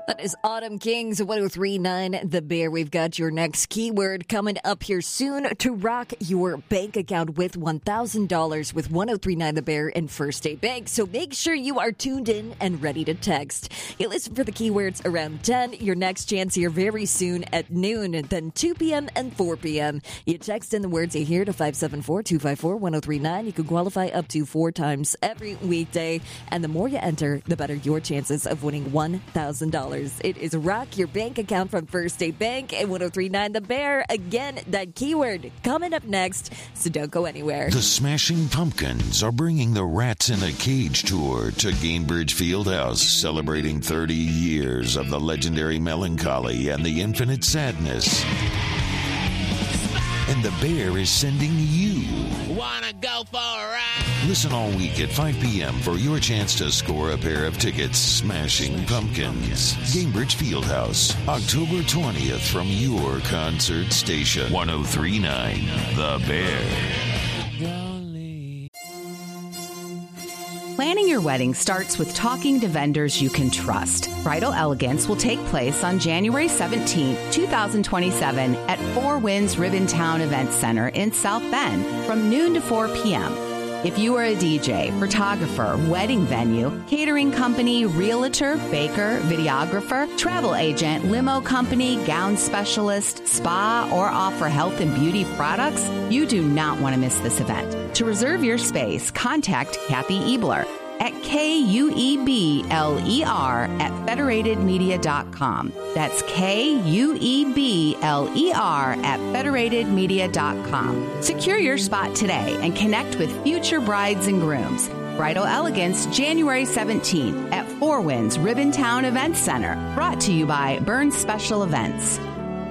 That is Autumn Kings 103.9 The Bear. We've got your next keyword coming up here soon to rock your bank account with $1,000 with 103.9 The Bear and First State Bank. So make sure you are tuned in and ready to text. You listen for the keywords around 10. Your next chance here very soon at noon, then 2 p.m. and 4 p.m. You text in the words you hear to 574-254-1039. You can qualify up to 4 times every weekday. And the more you enter, the better your chances of winning $1,000. It is Rock Your Bank Account from First State Bank and 103.9 The Bear. Again, that keyword coming up next, so don't go anywhere. The Smashing Pumpkins are bringing the Rats in a Cage tour to Gainbridge Fieldhouse, celebrating 30 years of the legendary melancholy and the infinite sadness. And the Bear is sending you. Wanna go for a ride? Listen all week at 5 p.m. for your chance to score a pair of tickets. Smashing Pumpkins. Gainbridge Fieldhouse, October 20th from your concert station. 103.9 The Bear. Planning your wedding starts with talking to vendors you can trust. Bridal Elegance will take place on January 17, 2027 at Four Winds Ribbontown Event Center in South Bend from noon to 4 p.m. If you are a DJ, photographer, wedding venue, catering company, realtor, baker, videographer, travel agent, limo company, gown specialist, spa, or offer health and beauty products, you do not want to miss this event. To reserve your space, contact Kathy Ebler at KUEBLER@federatedmedia.com. That's KUEBLER@federatedmedia.com. Secure your spot today and connect with future brides and grooms. Bridal Elegance, January 17th at Four Winds Ribbontown Event Center. Brought to you by Burns Special Events.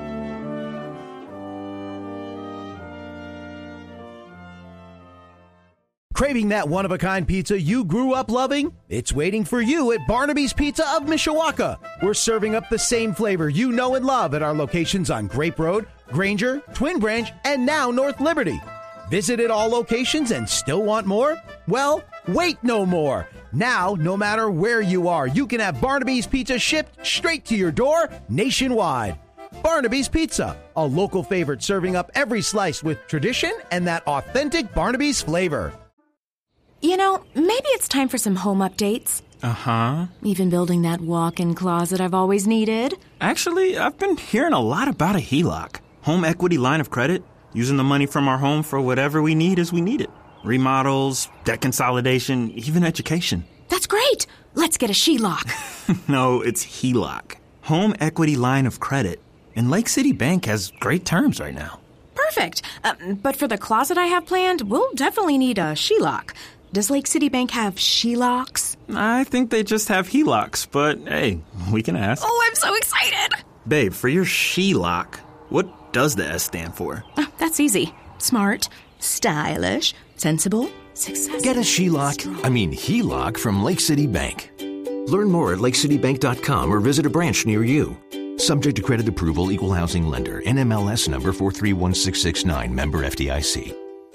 Craving that one-of-a-kind pizza you grew up loving? It's waiting for you at Barnaby's Pizza of Mishawaka. We're serving up the same flavor you know and love at our locations on Grape Road, Granger, Twin Branch, and now North Liberty. Visited all locations and still want more? Well, wait no more. Now, no matter where you are, you can have Barnaby's Pizza shipped straight to your door nationwide. Barnaby's Pizza, a local favorite serving up every slice with tradition and that authentic Barnaby's flavor. You know, maybe it's time for some home updates. Uh-huh. Even building that walk-in closet I've always needed. Actually, I've been hearing a lot about a HELOC. Home equity line of credit. Using the money from our home for whatever we need as we need it. Remodels, debt consolidation, even education. That's great! Let's get a SHELOC. No, it's HELOC. Home equity line of credit. And Lake City Bank has great terms right now. Perfect. But for the closet I have planned, we'll definitely need a SHELOC. Does Lake City Bank have SHELOCs? I think they just have HELOCs, but hey, we can ask. Oh, I'm so excited! Babe, for your SHELOC, what does the S stand for? That's easy. Smart, stylish, sensible, successful. Get a HELOC from Lake City Bank. Learn more at lakecitybank.com or visit a branch near you. Subject to credit approval, equal housing lender, NMLS number 431669, member FDIC.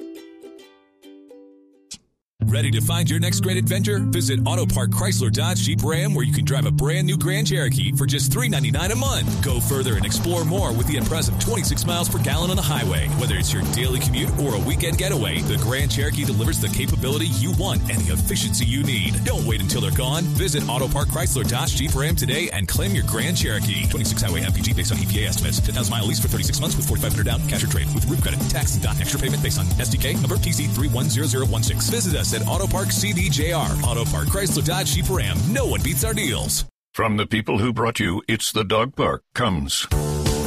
Ready to find your next great adventure? Visit Auto Park Chrysler Dodge Jeep Ram, where you can drive a brand new Grand Cherokee for just $399 a month. Go further and explore more with the impressive 26 miles per gallon on the highway. Whether it's your daily commute or a weekend getaway, the Grand Cherokee delivers the capability you want and the efficiency you need. Don't wait until they're gone. Visit Auto Park Chrysler Dodge Jeep Ram today and claim your Grand Cherokee. 26 highway MPG based on EPA estimates. 10,000 mile lease for 36 months with $4,500 down. Cash or trade with roof credit. Tax and dot extra payment based on SDK number TC310016. Visit us at Auto Park CDJR. Auto Park Chrysler Dodge Jeep Ram. No one beats our deals. From the people who brought you It's the Dog Park comes